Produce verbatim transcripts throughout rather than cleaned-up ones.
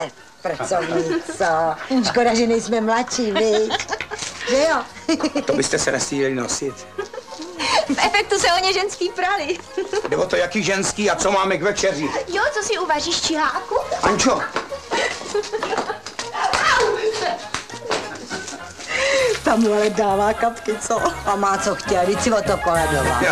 Pracovnico. Škoda, že nejsme mladší, viď? Že jo? To byste se nestýděli nosit. V efektu se o ně ženský prali. Jde o to, jaký ženský a co máme k večeři. Jo, co si uvaříš, čiháku? Ančo. Tam mu ale dává kapky, co? A má co chtěl, víc si o to koledoval.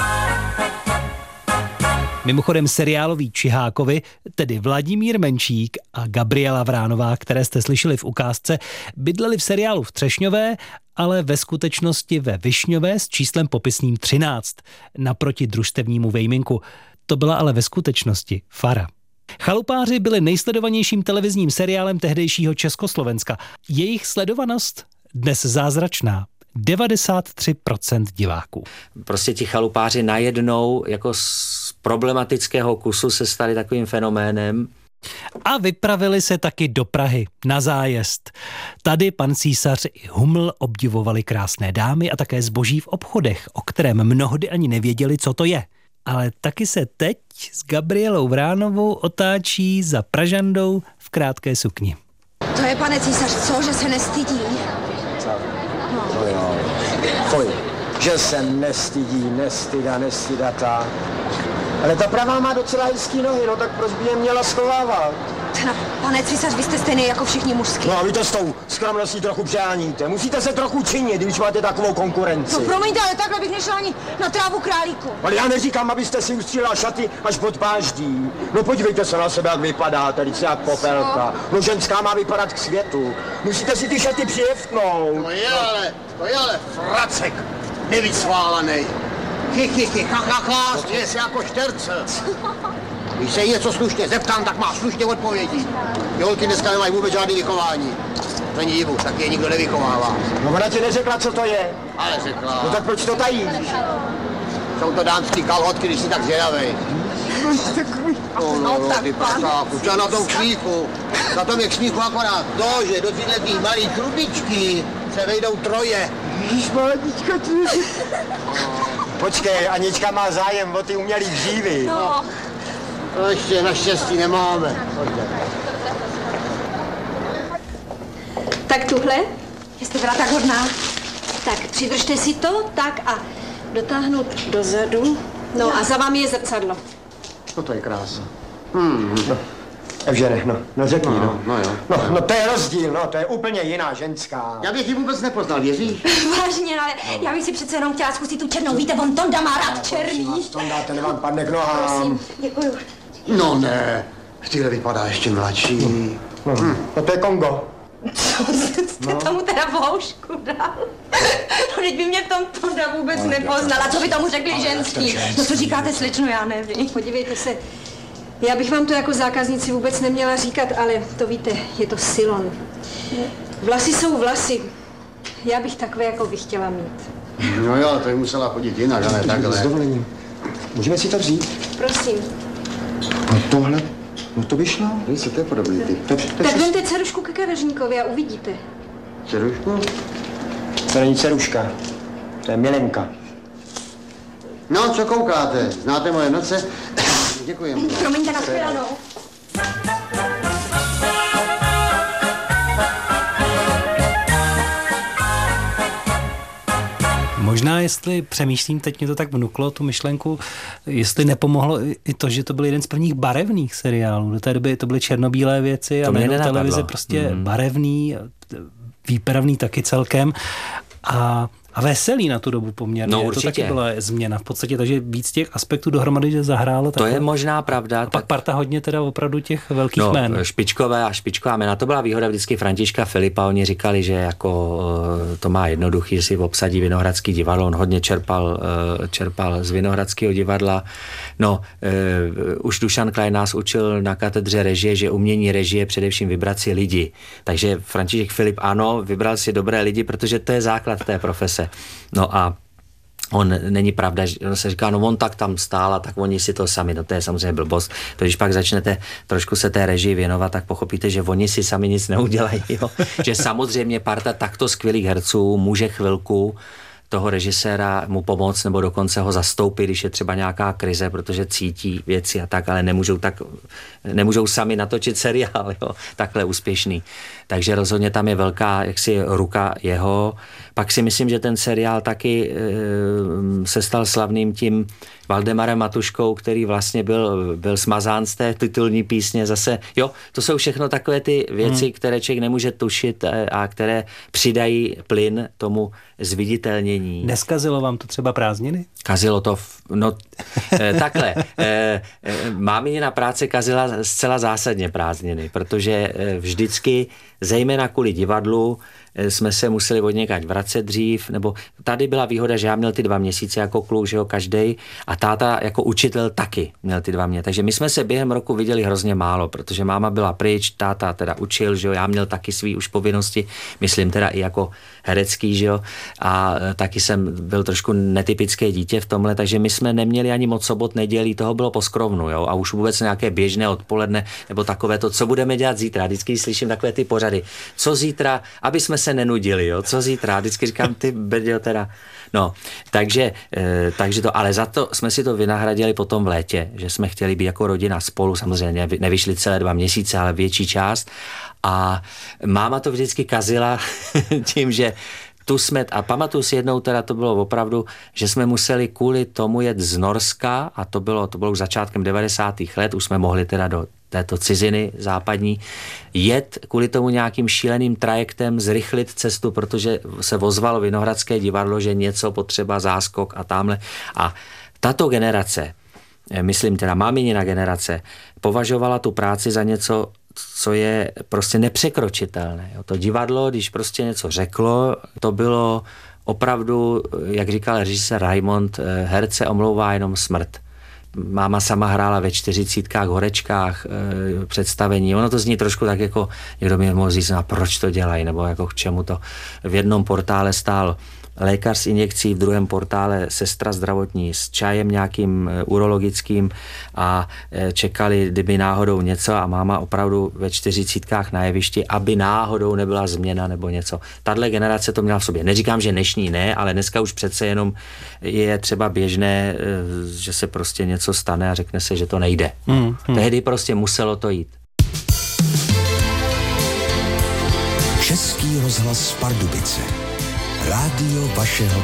Mimochodem seriáloví čihákovi, tedy Vladimír Menšík a Gabriela Vránová, které jste slyšeli v ukázce, bydleli v seriálu v Třešňové, ale ve skutečnosti ve Višňové s číslem popisným třináct, naproti družstevnímu Vejminku. To byla ale ve skutečnosti fara. Chalupáři byli nejsledovanějším televizním seriálem tehdejšího Československa. Jejich sledovanost dnes zázračná. devadesát tři procent diváků. Prostě ti chalupáři najednou jako z problematického kusu se stali takovým fenoménem. A vypravili se taky do Prahy na zájezd. Tady pan císař i Huml obdivovali krásné dámy a také zboží v obchodech, o kterém mnohdy ani nevěděli, co to je. Ale taky se teď s Gabrielou Vránovou otáčí za Pražandou v krátké sukni. To je, pane císař, co, že se nestydí? No jo, fuj, že se nestydí, nestyda, nestydatá. Ale ta pravá má docela hezký nohy, no tak proč by je měla schovávat? No, pane císař, vy jste stejný jako všichni mužský. No a vy to s tou skromností trochu přeháníte. Musíte se trochu činit, když máte takovou konkurenci. No promiňte, ale takhle bych nešla ani na trávu králíku. Ale já neříkám, abyste si ustřílela šaty až pod páždí. No podívejte se na sebe, jak vypadáte, teď se jak popelka. No ženská má vypadat k světu. Musíte si ty šaty přijevknout. To je ale, to je ale fracek, nevycválanej. Chy, chy, chy, ha, ha, ha, směje se jako šterce. Když se jí něco slušně zeptám, tak má slušně odpovědi. Ty holky dneska nemají vůbec žádný vychování. Není divu, tak je nikdo nevychovává. No ona ti neřekla, co to je. Ale řekla. No tak proč to tajíš? Jsou to dámský kalhotky, když jsi tak zvědavej. No, no, no, ty prsáku, co na tom kšmíchu? Na tom je kšmíchu akorát to, že do tyhle malý trubičky se vejdou troje. Ježišmanička, ty... Počkej, Anička má zájem o ty umělý dřívy. No. To ještě naštěstí nemáme. Tak tuhle, jste byla tak hodná. Tak přidržte si to, tak a dotáhnout dozadu. No a za vámi je zrcadlo. No to je krása. Hmm, no. Evžene, no, no řekni, no. No, no jo. No, no to je rozdíl, no, to je úplně jiná ženská. Já bych ji vůbec nepoznal, věříš? Vážně, ale no. Já bych si přece jenom chtěla zkusit tu černou. Víte, on Tonda má rád černý. Tonda, ten vám padne k nohám. Prosím, děkuju. No ne, tyhle vypadá ještě mladší. No, hmm. no to je Kongo. Co jste no. tomu teda voušku dal? No, teď by mě v tom Tonda vůbec no, nepoznala. Co by tomu řekli ale ženský? No co říkáte, slečno, já nevím. Podívejte se, já bych vám to jako zákazníci vůbec neměla říkat, ale to víte, je to silon. Vlasy jsou vlasy. Já bych takové, jako bych chtěla mít. No jo, to by musela chodit jinak, ale takhle. S dovolením. Můžeme si to vzít? Prosím. A tohle? No to by šlo. Víš, to je podobný ty. To, to, tak vemte dcerušku ke kadeřníkovi a uvidíte. Dcerušku? To není dceruška. To je Milenka. No, co koukáte? Znáte moje noce? Děkuji. Promiňte, na shledanou. Možná, jestli přemýšlím, teď mě to tak vnuklo, tu myšlenku, jestli nepomohlo i to, že to byl jeden z prvních barevných seriálů. Do té doby to byly černobílé věci to a najednou televize prostě mm. barevný, výpravný taky celkem a A veselý na tu dobu poměrně. No určitě. To taky byla změna v podstatě, takže víc těch aspektů dohromady, že zahrálo. To je možná pravda. A tak... pak parta hodně teda opravdu těch velkých no, jmén. špičkové a špičková jména. To byla výhoda vždycky Františka Filipa. Oni říkali, že jako to má jednoduchý, že si obsadí Vinohradský divadlo. On hodně čerpal, čerpal z Vinohradského divadla. No, už Dušan Klein nás učil na katedře režie, že umění režie především vybrat si lidi. Takže František Filip ano, vybral si dobré lidi, protože to je základ té profese. No a on, není pravda, že on se říká, no on tak tam stál a tak oni si to sami, no to je samozřejmě blbost. To když pak začnete trošku se té režii věnovat, tak pochopíte, že oni si sami nic neudělají, jo? Že samozřejmě parta takto skvělých herců může chvilku toho režiséra mu pomoct nebo dokonce ho zastoupit, když je třeba nějaká krize, protože cítí věci a tak, ale nemůžou, tak, nemůžou sami natočit seriál, jo, takhle úspěšný. Takže rozhodně tam je velká jaksi ruka jeho. Pak si myslím, že ten seriál taky e, se stal slavným tím Valdemarem Matuškou, který vlastně byl, byl smazán z té titulní písně zase. Jo, to jsou všechno takové ty věci, hmm. které člověk nemůže tušit a které přidají plyn tomu zviditelnění. Neskazilo vám to třeba prázdniny? Kazilo to, v, no e, takhle. E, e, mámina práce kazila zcela zásadně prázdniny, protože e, vždycky, zejména kvůli divadlu, jsme se museli od někať vracet dřív, nebo tady byla výhoda, že já měl ty dva měsíce jako kluk, že jo, každej, a táta jako učitel taky měl ty dva měsíce. Takže my jsme se během roku viděli hrozně málo, protože máma byla pryč, táta teda učil, že jo, já měl taky svý už povinnosti, myslím teda i jako herecký, že jo, a taky jsem byl trošku netypické dítě v tomhle, takže my jsme neměli ani moc sobot, nedělí, toho bylo poskrovnu, jo, a už vůbec nějaké běžné odpoledne, nebo takové to, co budeme dělat zítra. Vždycky slyším takové ty pořady. Co zítra, aby jsme se nenudili, jo, co zítra. Vždycky říkám, ty brďo teda. No, takže, e, takže to, ale za to jsme si to vynahradili potom v létě, že jsme chtěli být jako rodina spolu, samozřejmě nevyšli celé dva měsíce, ale větší část. A máma to vždycky kazila tím, že tu jsme, a pamatuju si jednou, teda to bylo opravdu, že jsme museli kvůli tomu jet z Norska, a to bylo, to bylo už začátkem devadesátých let, už jsme mohli teda do této ciziny západní, jet kvůli tomu nějakým šíleným trajektem, zrychlit cestu, protože se ozvalo Vinohradské divadlo, že něco potřeba, záskok a tamhle. A tato generace, myslím teda máminina generace, považovala tu práci za něco, co je prostě nepřekročitelné. To divadlo, když prostě něco řeklo, to bylo opravdu, jak říkal režisér Raimond, herce omlouvá jenom smrt. Máma sama hrála ve čtyřicítkách, horečkách e, představení. Ono to zní trošku tak, jako někdo mi mohl říct, a proč to dělají, nebo jako k čemu to. V jednom portále stál lékař s injekcí, v druhém portále sestra zdravotní s čajem nějakým e, urologickým a e, čekali, kdyby náhodou něco, a máma opravdu ve čtyřicítkách na jevišti, aby náhodou nebyla změna nebo něco. Tahle generace to měla v sobě. Neříkám, že dnešní ne, ale dneska už přece jenom je třeba běžné, e, že se prostě něco stane a řekne se, že to nejde. Hmm, hmm. Tehdy prostě muselo to jít. Český rozhlas Pardubice. Rádio vašeho